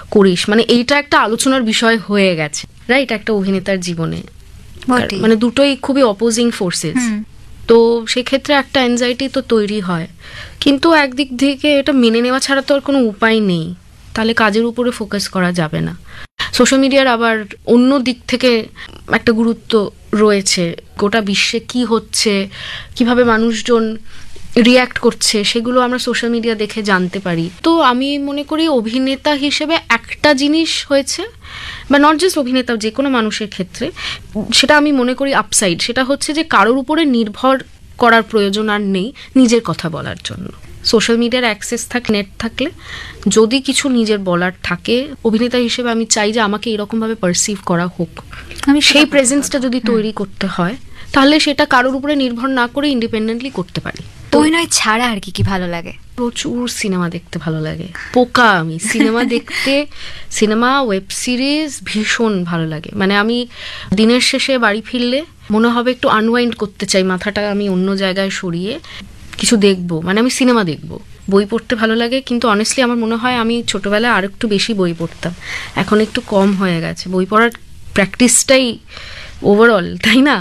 করিস, মানে এইটা একটা আলোচনার বিষয় হয়ে গেছে, রাইট, একটা অভিনেতার জীবনে। মানে দুটোই খুবই অপোজিং ফোর্সেস, তো সেক্ষেত্রে একটা অ্যাংজাইটি তো তৈরি হয়। কিন্তু একদিক থেকে এটা মেনে নেওয়া ছাড়া তো আর কোনো উপায় নেই, তাহলে কাজের উপরে ফোকাস করা যাবে না। সোশ্যাল মিডিয়ার আবার অন্য দিক থেকে একটা গুরুত্ব রয়েছে, গোটা বিশ্বে কি হচ্ছে, কিভাবে মানুষজন রিয়্যাক্ট করছে, সেগুলো আমরা সোশ্যাল মিডিয়া দেখে জানতে পারি। তো আমি মনে করি অভিনেতা হিসেবে একটা জিনিস হয়েছে, বা নট জাস্ট অভিনেতা, যে কোনো মানুষের ক্ষেত্রে সেটা আমি মনে করি আপসাইড, সেটা হচ্ছে যে কারোর উপরে নির্ভর করার প্রয়োজন আর নেই নিজের কথা বলার জন্য। সোশ্যাল মিডিয়ার অ্যাক্সেস থাকে, নেট থাকলে যদি কিছু নিজের বলার থাকে, অভিনেতা হিসেবে আমি চাই যে আমাকে এরকমভাবে পারসিভ করা হোক। আমি সেই প্রেজেন্সটা যদি তৈরি করতে হয়, তাহলে সেটা কারোর উপরে নির্ভর না করে ইন্ডিপেন্ডেন্টলি করতে পারি। অভিনয় ছাড়া আর কি কি ভালো লাগে? প্রচুর সিনেমা দেখতে ভালো লাগে, পোকা আমি সিনেমা দেখতে। সিনেমা, ওয়েব সিরিজ ভীষণ ভালো লাগে। মানে আমি দিনের শেষে বাড়ি ফিরলে মনে হবে একটু আনওয়াইন্ড করতে চাই, মাথাটা আমি অন্য জায়গায় সরিয়ে কিছু দেখবো, মানে আমি সিনেমা দেখবো। বই পড়তে ভালো লাগে, কিন্তু অনেস্টলি আমার মনে হয় আমি ছোটবেলায় আর একটু বেশি বই পড়তাম, এখন একটু কম হয়ে গেছে। বই পড়ার প্র্যাকটিসটাই ওভারঅল, তাই না,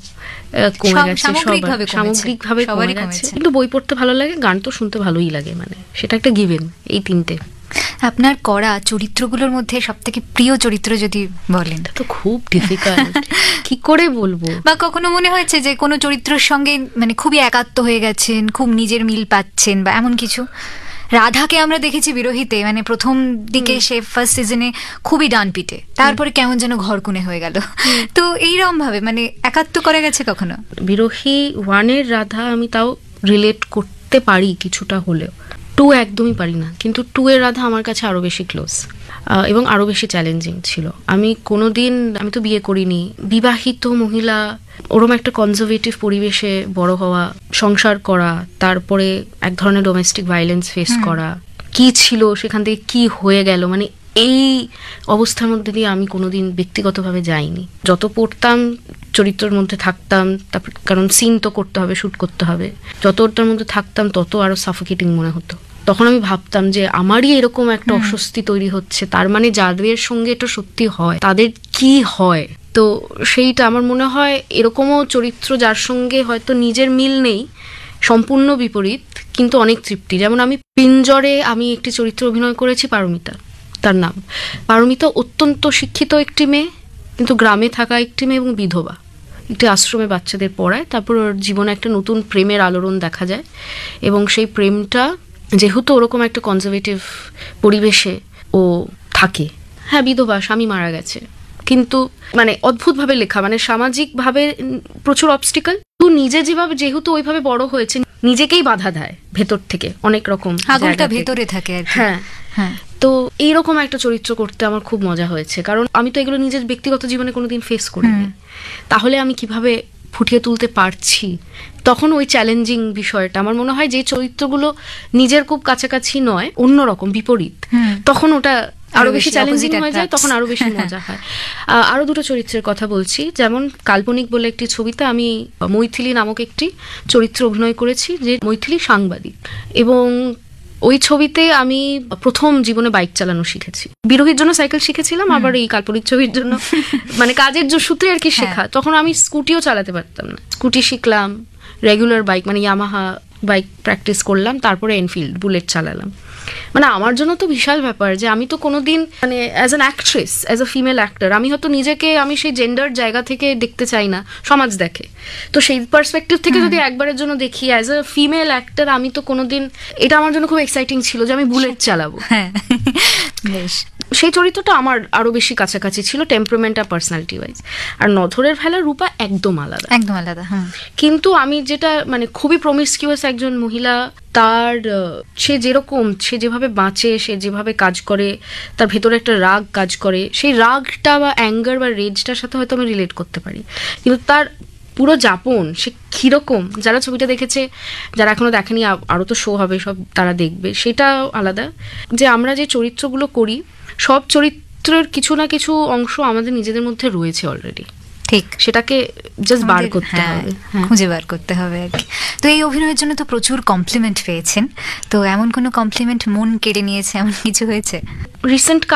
কমে গেছে, সামগ্রিকভাবে কমে গেছে। কিন্তু বই পড়তে ভালো লাগে, গান তো শুনতে ভালোই লাগে, মানে সেটা একটা গিভেন। এই তিনটে। আপনার করা চরিত্রগুলোর মধ্যে সবথেকে প্রিয় চরিত্র যদি বলেন? তো খুব ডিফিকাল্ট, কি করে বলবো। বা কখনো মনে হয়েছে যে কোনো চরিত্রের সঙ্গে মানে খুবই একাত্ম হয়ে গেছেন, খুব নিজের মিল পাচ্ছেন, বা এমন কিছু? রাধাকে আমরা দেখেছি বিরহিতে, মানে প্রথম দিকে সে ফার্স্ট সিজনে খুবই ডানপিটে, তারপরে কেমন যেন ঘরকুনে হয়ে গেল। তো এইরকম ভাবে মানে একাত্ম করা গেছে কখনো? বিরহী 1-এর রাধা আমি তাও রিলেট করতে পারি কিছুটা হলেও, 2 একদমই পারি না। কিন্তু 2-এর রাধা আমার কাছে আরো বেশি ক্লোজ এবং আরো বেশি চ্যালেঞ্জিং ছিল। আমি তো বিয়ে করিনি, বিবাহিত মহিলা, ওরম একটা কনজারভেটিভ পরিবেশে বড় হওয়া, সংসার করা, তারপরে এক ধরনের ডোমেস্টিক ভায়োলেন্স ফেস করা, কি ছিল সেখান থেকে কি হয়ে গেল, মানে এই অবস্থার মধ্যে দিয়ে আমি কোনোদিন ব্যক্তিগতভাবে যাইনি। যত পড়তাম, চরিত্রের মধ্যে থাকতাম, তারপর কারণ সিন তো করতে হবে, শ্যুট করতে হবে, যত ওটার মধ্যে থাকতাম তত আরো সাফোকেটিং মনে হতো। তখন আমি ভাবতাম যে আমারই এরকম একটা অস্বস্তি তৈরি হচ্ছে, তার মানে যাদের সঙ্গে এটা সত্যি হয় তাদের কি হয়। তো সেইটা আমার মনে হয় এরকমও চরিত্র যার সঙ্গে হয়তো নিজের মিল নেই, সম্পূর্ণ বিপরীত, কিন্তু অনেক তৃপ্তি। যেমন আমি পিঞ্জরে আমি একটি চরিত্র অভিনয় করেছি, পারমিতা তার নাম। পারমিতা অত্যন্ত শিক্ষিত একটি মেয়ে, কিন্তু গ্রামে থাকা একটি মেয়ে এবং বিধবা, একটি আশ্রমে বাচ্চাদের পড়ায়। তারপর ওর জীবনে একটা নতুন প্রেমের আলোড়ন দেখা যায়, এবং সেই প্রেমটা যেহেতু ওরকম একটা কনজারভেটিভ পরিবেশে ও থাকে, হ্যাঁ বিধবা, স্বামী মারা গেছে, কিন্তু মানে অদ্ভুতভাবে লেখা, মানে সামাজিকভাবে প্রচুর অবস্টিকল। তো নিজে যেহেতু ওইভাবে বড় হয়েছে, নিজেকেই বাধা দেয় ভেতর থেকে, অনেক রকম আগুনটা ভেতরে থাকে। হ্যাঁ, তো এইরকম একটা চরিত্র করতে আমার খুব মজা হয়েছে, কারণ আমি তো এগুলো নিজের ব্যক্তিগত জীবনে কোনোদিন ফেস করিনি। তাহলে আমি কিভাবে ফুটিয়ে তুলতে পারছি, তখন ওই চ্যালেঞ্জিং বিষয়টা আমার মনে হয় যে চরিত্রগুলো নিজের খুব কাছাকাছি নয়, অন্যরকম বিপরীত, তখন ওটা আরো বেশি চ্যালেঞ্জিং হয়ে যায়, তখন আরো বেশি মজা হয়। আরো দুটো চরিত্রের কথা বলছি, যেমন কাল্পনিক বলে একটি ছবিতে আমি মৈথিলি নামক একটি চরিত্র অভিনয় করেছি, যে মৈথিলি সাংবাদিক, এবং ওই ছবিতে আমি প্রথম জীবনে বাইক চালানো শিখেছি। বিরোহীর জন্য সাইকেল শিখেছিলাম, আবার এই কাল্পনিক ছবির জন্য মানে কাজের সূত্রে আর কি শেখা। তখন আমি স্কুটিও চালাতে পারতাম না, স্কুটি শিখলাম, রেগুলার বাইক মানে ইয়ামাহা বাইক প্র্যাকটিস করলাম, তারপরে এনফিল্ড বুলেট চালালাম। মানে আমার জন্য তো বিশাল ব্যাপার যে আমি তো কোনোদিন মানে as an actress, as a female actor, আমি হয়তো নিজেকে আমি সেই জেন্ডার জায়গা থেকে দেখতে চাই না, সমাজ দেখে। তো সেই পার্সপেক্টিভ থেকে যদি একবারের জন্য দেখি অ্যাজ আ ফিমেল অ্যাক্টর, আমি তো কোনোদিন, এটা আমার জন্য খুব এক্সাইটিং ছিল যে আমি বুলেট চালাবো। সেই চরিত্রটা আমার আরো বেশি কাছাকাছি ছিল টেম্পারমেন্ট আর পার্সোনালিটি ওয়াইজ। আর নধরের ভেলা রূপা একদম আলাদা। কিন্তু আমি যেটা মানে খুবই প্রমিসকিউয়াস একজন মহিলা, তার সে যেভাবে বাঁচে, সে যেভাবে কাজ করে, তার ভেতরে একটা রাগ কাজ করে, সেই রাগটা বা অ্যাঙ্গার বা রেজটার সাথে হয়তো আমি রিলেট করতে পারি, কিন্তু তার পুরো যাপন সে কিরকম, যারা ছবিটা দেখেছে, যারা এখনো দেখেনি, আরো তো শো হবে, সব তারা দেখবে, সেটা আলাদা। যে আমরা যে চরিত্রগুলো করি, সব চরিত্রের কিছু না কিছু অংশ আমাদের নিজেদের মধ্যে রয়েছে অলরেডি, ঠিক, সেটাকে জাস্ট বার করতে হবে, খুঁজে বার করতে হবে আর কি। তো এই অভিনয়ের জন্য তো প্রচুর কমপ্লিমেন্ট পেয়েছেন, তো এমন কোনো কমপ্লিমেন্ট মন কেড়ে নিয়েছে, এমন কিছু হয়েছে? রিসেন্ট